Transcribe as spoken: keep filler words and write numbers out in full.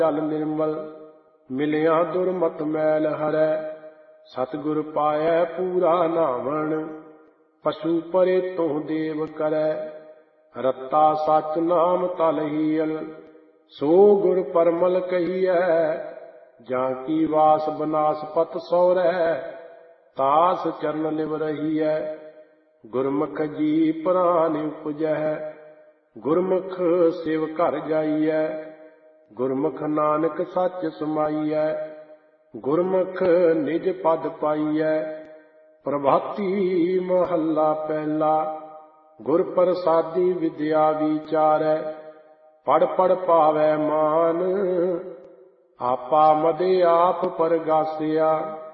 ਜਲ ਨਿਰਮਲ ਮਿਲਿਆ ਦੁਰਮਤ ਮੈਲ ਹਰੈ। ਸਤਿਗੁਰ ਪਾਇਐ ਪੂਰਾ ਨਾਵਣ ਪਸ਼ੂ ਪਰੇ ਤੁਹ ਦੇਵ ਕਰੈ। ਰਤਾ ਸਚ ਨਾਮ ਤਲਹੀਅਲ ਸੋ ਗੁਰ ਪਰਮਲ ਕਹੀਐ। ਜਾਂ ਕੀ ਵਾਸ ਬਨਾਸਪਤ ਸੌਰੈ ਤਾਸ ਚਰਨ ਲਿਵ ਰਹੀਐ। ਗੁਰਮੁਖ ਜੀ ਪ੍ਰਾਨ ਉਪਜੈ ਗੁਰਮੁਖ ਸਿਵ ਘਰ ਜਾਈਐ। ਗੁਰਮੁਖ ਨਾਨਕ ਸੱਚ ਸਮਾਈਐ ਗੁਰਮੁਖ ਨਿਜ ਪਦ ਪਾਈਐ। ਪ੍ਰਭਾਤੀ ਮਹੱਲਾ ਪਹਿਲਾ। ਗੁਰ ਪ੍ਰਸਾਦੀ ਵਿਦਿਆ ਵਿਚਾਰੈ ਪੜ ਪੜ ਪਾਵੈ ਮਾਨ। ਆਪਾ ਮਦੇ ਆਪ ਪਰਗਾਸਿਆ